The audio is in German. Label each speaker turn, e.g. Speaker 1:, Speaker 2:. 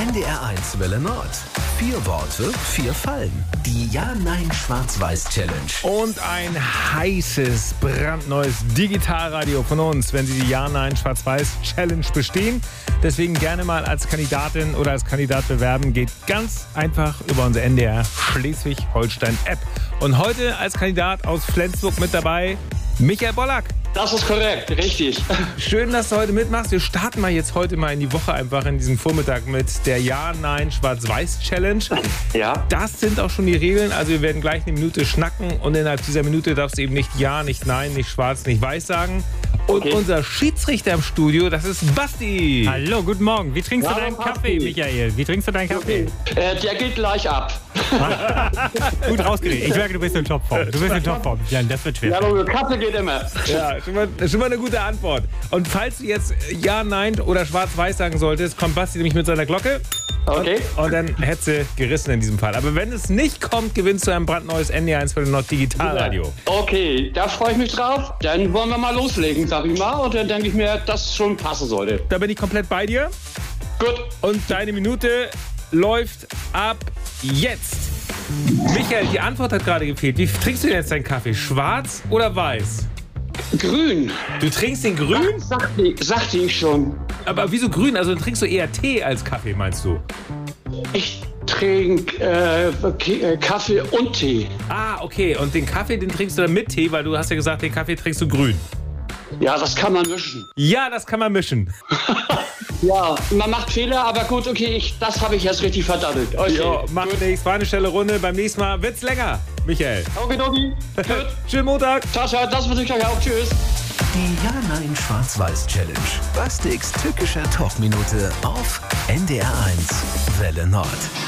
Speaker 1: NDR1 Welle Nord. 4 Worte, 4 Fallen. Die Ja-Nein-Schwarz-Weiß-Challenge.
Speaker 2: Und ein heißes, brandneues Digitalradio von uns, wenn Sie die Ja-Nein-Schwarz-Weiß-Challenge bestehen. Deswegen gerne mal als Kandidatin oder als Kandidat bewerben. Geht ganz einfach über unsere NDR Schleswig-Holstein-App. Und heute als Kandidat aus Flensburg mit dabei Michael Bollack.
Speaker 3: Das ist korrekt, richtig.
Speaker 2: Schön, dass du heute mitmachst. Wir starten heute mal in die Woche einfach in diesem Vormittag mit der Ja-Nein-Schwarz-Weiß-Challenge.
Speaker 3: Ja.
Speaker 2: Das sind auch schon die Regeln. Also wir werden gleich eine Minute schnacken und innerhalb dieser Minute darfst du eben nicht Ja, nicht Nein, nicht Schwarz, nicht Weiß sagen. Und unser Schiedsrichter im Studio, das ist Basti.
Speaker 4: Hallo, guten Morgen. Wie trinkst du
Speaker 3: Hallo,
Speaker 4: deinen
Speaker 3: Basti.
Speaker 4: Kaffee, Michael? Wie trinkst du deinen Kaffee?
Speaker 3: Der geht gleich ab.
Speaker 4: Gut rausgeredet. Ich merke, du bist in Topform. Ja, das wird schwer.
Speaker 3: Ja, aber Kaffee geht immer.
Speaker 2: Ja, schon mal eine gute Antwort. Und falls du jetzt Ja, Nein oder Schwarz-Weiß sagen solltest, kommt Basti nämlich mit seiner Glocke.
Speaker 3: Okay.
Speaker 2: Und dann hättest du gerissen in diesem Fall. Aber wenn es nicht kommt, gewinnst du ein brandneues NDR1 Welle Nord Digitalradio.
Speaker 3: Okay, da freue ich mich drauf. Dann wollen wir mal loslegen, sag ich mal. Und dann denke ich mir, dass schon passen sollte.
Speaker 2: Da bin ich komplett bei dir.
Speaker 3: Gut.
Speaker 2: Und deine Minute läuft ab jetzt. Michael, die Antwort hat gerade gefehlt. Wie trinkst du denn jetzt deinen Kaffee? Schwarz oder weiß?
Speaker 3: Grün.
Speaker 2: Du trinkst den grün?
Speaker 3: Sagte ich schon.
Speaker 2: Aber wieso grün? Also dann trinkst du eher Tee als Kaffee, meinst du?
Speaker 3: Ich trinke Kaffee und Tee.
Speaker 2: Ah, okay. Und den Kaffee, den trinkst du dann mit Tee, weil du hast ja gesagt, den Kaffee trinkst du grün.
Speaker 3: Ja, das kann man mischen.
Speaker 2: Ja, das kann man mischen.
Speaker 3: Ja, man macht Fehler, aber gut, okay, das habe ich jetzt richtig verdattelt. Okay.
Speaker 2: Jo, macht
Speaker 3: Gut.
Speaker 2: nichts. War eine schnelle Runde. Beim nächsten Mal wird's länger, Michael.
Speaker 3: Okidoki. Gut.
Speaker 2: Schönen Montag.
Speaker 3: Ciao, ciao. Das wünsche ich euch auch. Tschüss.
Speaker 1: Die Ja-Nein-Schwarz-Weiß-Challenge. Bastiks tückischer Talkminute auf NDR1 Welle Nord.